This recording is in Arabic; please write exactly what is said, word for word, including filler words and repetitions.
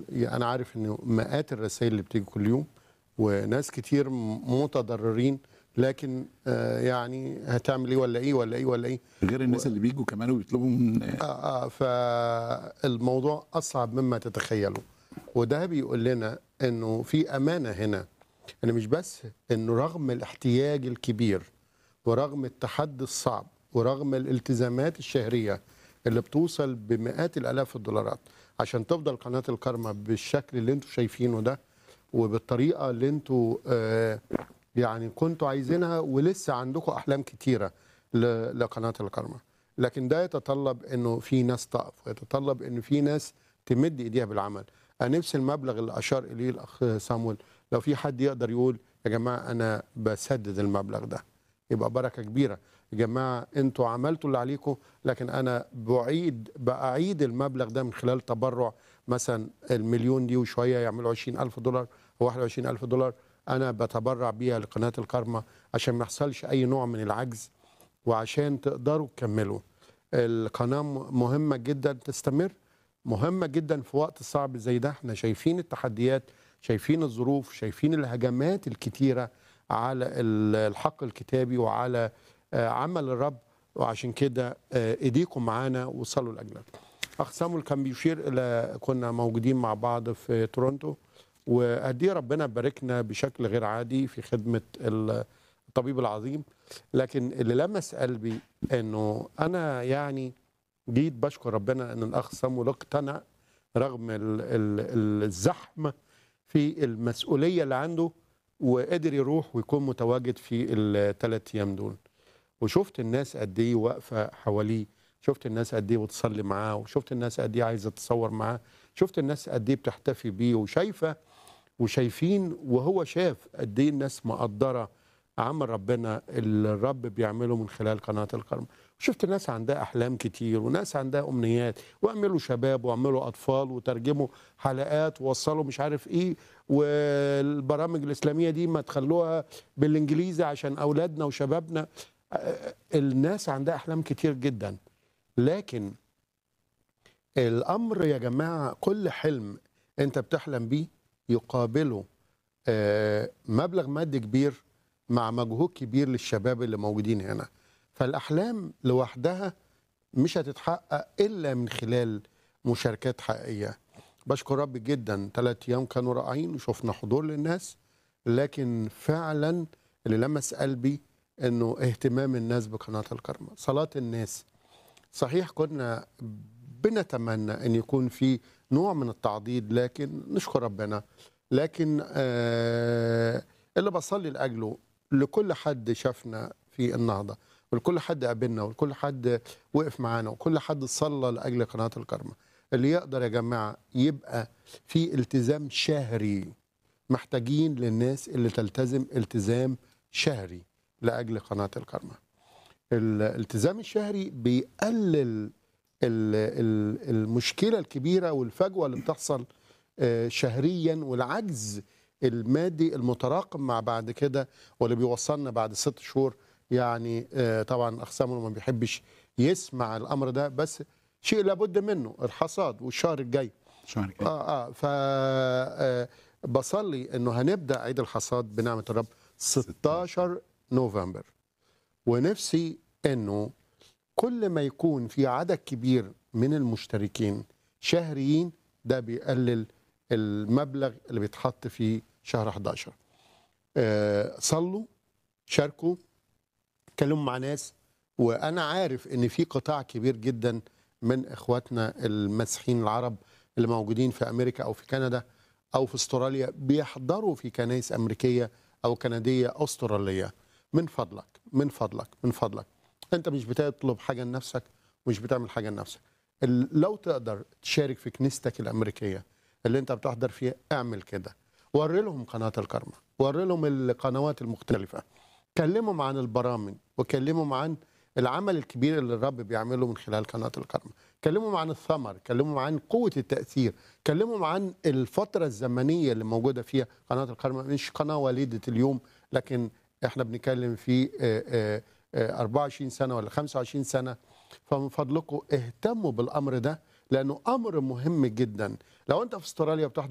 انا عارف ان مئات الرسائل اللي بتيجي كل يوم وناس كتير متضررين، لكن آه يعني هتعمل ايه ولا ايه ولا ايه ولا ايه غير الناس و... اللي بيجوا كمان وبيطلبوا من آه آه فالموضوع اصعب مما تتخيلوا. وده بيقول لنا انه في امانه هنا، ان مش بس انه رغم الاحتياج الكبير ورغم التحدي الصعب ورغم الالتزامات الشهريه اللي بتوصل بمئات الالاف الدولارات عشان تفضل قناه الكارما بالشكل اللي انتم شايفينه ده وبالطريقه اللي انتم آه يعني كنتوا عايزينها، ولسه عندكم احلام كتيره ل- لقناه الكارما، لكن ده يتطلب انه في ناس تقف، ويتطلب انه في ناس تمد ايديها بالعمل. انا نفس المبلغ اللي اشار اليه الاخ صامويل، لو في حد يقدر يقول يا جماعه انا بسدد المبلغ ده، يبقى بركه كبيره. يا جماعه انتوا عملتوا اللي عليكم، لكن انا بعيد باعيد المبلغ ده من خلال تبرع، مثلا المليون دي وشويه يعملوا عشرين ألف دولار او واحد وعشرين ألف دولار، انا بتبرع بيها لقناه الكارما عشان ما يحصلش اي نوع من العجز، وعشان تقدروا تكملوا. القناه مهمه جدا تستمر، مهمه جدا في وقت صعب زي ده. احنا شايفين التحديات، شايفين الظروف، شايفين الهجمات الكتيره على الحق الكتابي وعلى آه، عمل الرب، وعشان كده آه، ايديكم معانا وصلوا لاجلنا. اخ صامويل كان بيشير الى كنا موجودين مع بعض في تورونتو، وقد ايه ربنا باركنا بشكل غير عادي في خدمه الطبيب العظيم، لكن اللي لمس قلبي انه انا يعني جيت بشكر ربنا ان الاخ صامويل اقتنع رغم ال- ال- الزحمه في المسؤوليه اللي عنده، وقدر يروح ويكون متواجد في الثلاث ايام دول. وشفت الناس قد ايه واقفه حواليه، شفت الناس قد ايه بتصلي معاه، وشفت الناس قد ايه عايزه تتصور معاه، شفت الناس قد ايه بتحتفي بيه، وشايفه وشايفين وهو شاف قد ايه الناس مقدره عمل ربنا اللي الرب بيعمله من خلال قناه الكرم. شفت ناس عندها احلام كتير، وناس عندها امنيات، واعملوا شباب واعملوا اطفال وترجموا حلقات ووصلوا مش عارف ايه، والبرامج الاسلاميه دي ما تخلوها بالانجليزي عشان اولادنا وشبابنا. آه، الناس عندها احلام كتير جدا، لكن الامر يا جماعه كل حلم انت بتحلم بيه يقابله آه، مبلغ مادي كبير مع مجهود كبير للشباب اللي موجودين هنا. فالاحلام لوحدها مش هتتحقق الا من خلال مشاركات حقيقيه. بشكر ربي جدا، ثلاث ايام كانوا رائعين وشفنا حضور للناس، لكن فعلا اللي لمس قلبي انه اهتمام الناس بقناه الكرمة، صلاه الناس. صحيح كنا بنتمنى ان يكون في نوع من التعضيد، لكن نشكر ربنا. لكن آه اللي بصلي لاجله لكل حد شافنا في النهضه، ولكل حد قابلنا، ولكل حد وقف معانا، وكل حد صلى لاجل قناه الكرمة، اللي يقدر يا جماعه يبقى في التزام شهري. محتاجين للناس اللي تلتزم التزام شهري لاجل قناه الكرمة. الالتزام الشهري بيقلل ال- ال- المشكله الكبيره والفجوه اللي بتحصل آه، شهريا، والعجز المادي المتراكم مع بعد كده، واللي بيوصلنا بعد ست شهور. يعني آه، طبعا اخ سامر ما بيحبش يسمع الامر ده، بس شيء لابد منه، الحصاد والشهر الجاي. شهر كده. اه اه ف آه، بصلي انه هنبدا عيد الحصاد بنعمه الرب ستاشر نوفمبر، ونفسي انه كل ما يكون في عدد كبير من المشتركين شهريين، ده بيقلل المبلغ اللي بيتحط في شهر حداشر. آه، صلوا، شاركوا، اتكلموا مع ناس. وانا عارف ان في قطاع كبير جدا من اخواتنا المسيحيين العرب اللي موجودين في امريكا او في كندا او في استراليا بيحضروا في كنائس امريكيه او كنديه استراليه. من فضلك من فضلك من فضلك، انت مش بتطلب حاجه لنفسك، مش بتعمل حاجه لنفسك. ال- لو تقدر تشارك في كنيستك الامريكيه اللي انت بتحضر فيها، اعمل كده. وري لهم قناه الكرمة، وري لهم القنوات المختلفه، كلمهم عن البرامج، وكلمهم عن العمل الكبير اللي الرب بيعمله من خلال قناة الكرمة، كلمهم عن الثمر، كلمهم عن قوة التأثير، كلمهم عن الفترة الزمنية اللي موجودة فيها قناة الكرمة. مش قناة وليدة اليوم، لكن احنا بنتكلم في آه، آه، آه، أربعة وعشرين سنة ولا خمسة وعشرين سنة. فمن فضلكم اهتموا بالأمر ده، لانه امر مهم جدا. لو انت في استراليا بتحضر